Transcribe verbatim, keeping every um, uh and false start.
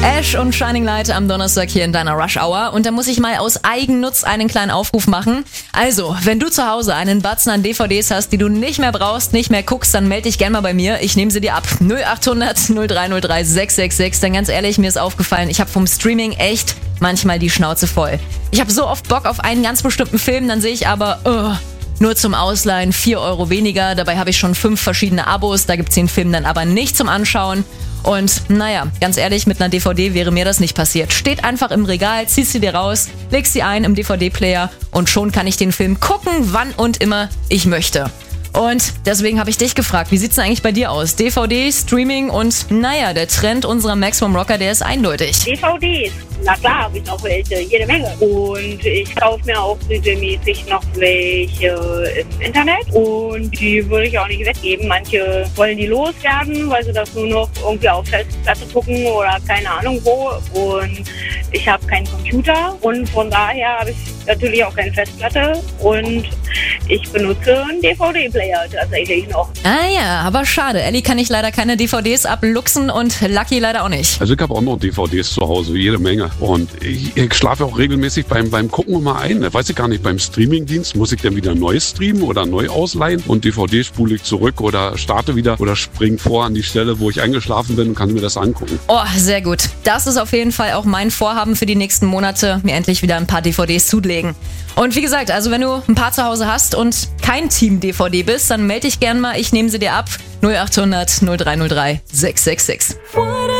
Ash und Shining Light am Donnerstag hier in deiner Rush Hour. Und da muss ich mal aus Eigennutz einen kleinen Aufruf machen. Also, wenn du zu Hause einen Batzen an D V Ds hast, die du nicht mehr brauchst, nicht mehr guckst, dann melde dich gerne mal bei mir. Ich nehme sie dir ab. null acht hundert null drei null drei sechs sechs sechs. Denn ganz ehrlich, mir ist aufgefallen, ich habe vom Streaming echt manchmal die Schnauze voll. Ich habe so oft Bock auf einen ganz bestimmten Film, dann sehe ich aber, oh, nur zum Ausleihen vier Euro weniger. Dabei habe ich schon fünf verschiedene Abos. Da gibt's den Film dann aber nicht zum Anschauen. Und naja, ganz ehrlich, mit einer D V D wäre mir das nicht passiert. Steht einfach im Regal, ziehst sie dir raus, legst sie ein im D V D-Player und schon kann ich den Film gucken, wann und immer ich möchte. Und deswegen habe ich dich gefragt, wie sieht's denn eigentlich bei dir aus? D V D, Streaming und naja, der Trend unserer Maximum Rocker, der ist eindeutig. D V Ds, na klar habe ich noch welche, jede Menge. Und ich kaufe mir auch regelmäßig noch welche im Internet und die würde ich auch nicht weggeben. Manche wollen die loswerden, weil sie das nur noch irgendwie auf Festplatte gucken oder keine Ahnung wo. Und ich habe keinen Computer und von daher habe ich natürlich auch keine Festplatte und ich benutze einen D V D-Player tatsächlich noch. Ah ja, aber schade. Ellie kann ich leider keine D V Ds abluchsen und Lucky leider auch nicht. Also ich habe auch noch D V Ds zu Hause, jede Menge. Und ich, ich schlafe auch regelmäßig beim, beim Gucken immer ein. Weiß ich gar nicht, beim Streamingdienst muss ich dann wieder neu streamen oder neu ausleihen und D V D spule ich zurück oder starte wieder oder springe vor an die Stelle, wo ich eingeschlafen bin und kann mir das angucken. Oh, sehr gut. Das ist auf jeden Fall auch mein Vorhaben für die nächsten Monate, mir endlich wieder ein paar D V Ds zulegen. Und wie gesagt, also wenn du ein paar zu Hause hast und kein Team D V D bist, dann melde dich gern mal. Ich nehme sie dir ab. null acht hundert null drei null drei sechs sechs sechs.